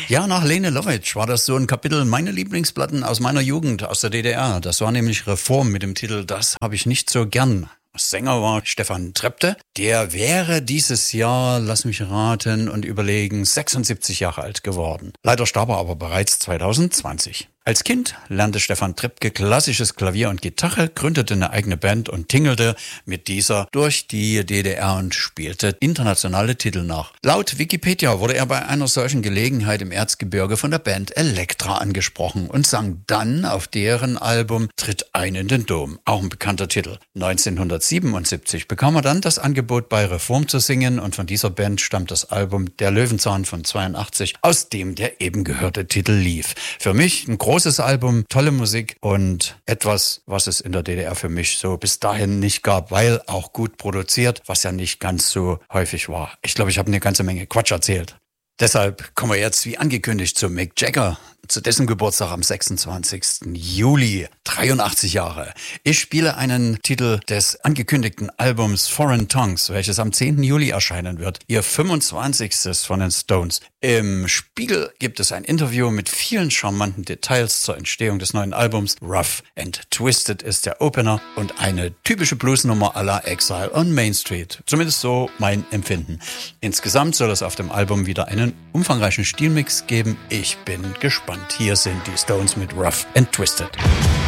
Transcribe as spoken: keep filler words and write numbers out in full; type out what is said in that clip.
Ja, nach Lene Lovitch war das so ein Kapitel meine Lieblingsplatten aus meiner Jugend, aus der D D R. Das war nämlich Reform mit dem Titel Das habe ich nicht so gern. Sänger war Stefan Trepte. Der wäre dieses Jahr, lass mich raten und überlegen, sechsundsiebzig Jahre alt geworden. Leider starb er aber bereits zwanzig zwanzig. Als Kind lernte Stefan Trepke klassisches Klavier und Gitarre, gründete eine eigene Band und tingelte mit dieser durch die D D R und spielte internationale Titel nach. Laut Wikipedia wurde er bei einer solchen Gelegenheit im Erzgebirge von der Band Elektra angesprochen und sang dann auf deren Album Tritt ein in den Dom, auch ein bekannter Titel. neunzehnhundertsiebenundsiebzig bekam er dann das Angebot bei Reform zu singen und von dieser Band stammt das Album Der Löwenzahn von zweiundachtzig, aus dem der eben gehörte Titel lief. Für mich ein großes Album, tolle Musik und etwas, was es in der D D R für mich so bis dahin nicht gab, weil auch gut produziert, was ja nicht ganz so häufig war. Ich glaube, ich habe eine ganze Menge Quatsch erzählt. Deshalb kommen wir jetzt wie angekündigt zu Mick Jagger, zu dessen Geburtstag am sechsundzwanzigsten Juli, dreiundachtzig Jahre. Ich spiele einen Titel des angekündigten Albums Foreign Tongues, welches am zehnten Juli erscheinen wird. Ihr fünfundzwanzigstes von den Stones. Im Spiegel gibt es ein Interview mit vielen charmanten Details zur Entstehung des neuen Albums. Rough and Twisted ist der Opener und eine typische Bluesnummer à la Exile on Main Street. Zumindest so mein Empfinden. Insgesamt soll es auf dem Album wieder einen umfangreichen Stilmix geben. Ich bin gespannt. Hier sind die Stones mit Rough and Twisted.